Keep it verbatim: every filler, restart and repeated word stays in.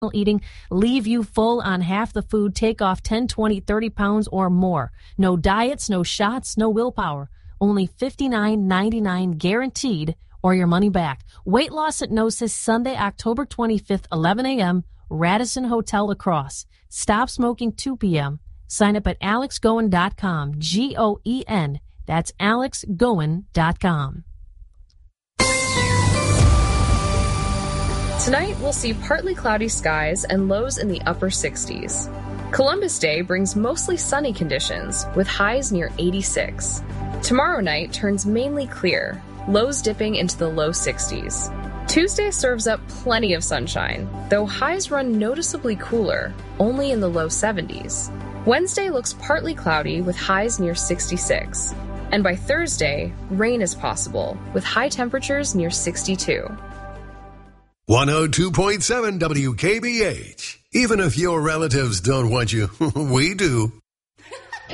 eating leave you full on half the food, take off ten, twenty, thirty pounds or more. No diets, no shots, no willpower. Only fifty-nine ninety-nine guaranteed or your money back. Weight Loss Hypnosis, Sunday, October twenty-fifth, eleven a.m., Radisson Hotel Lacrosse. Stop smoking two p.m. Sign up at alex goen dot com, G O E N. That's alex goen dot com. Tonight, we'll see partly cloudy skies and lows in the upper sixties. Columbus Day brings mostly sunny conditions, with highs near eighty-six. Tomorrow night turns mainly clear, lows dipping into the low sixties. Tuesday serves up plenty of sunshine, though highs run noticeably cooler, only in the low seventies. Wednesday looks partly cloudy with highs near sixty-six. And by Thursday, rain is possible, with high temperatures near sixty-two. one oh two point seven W K B H. Even if your relatives don't want you, we do.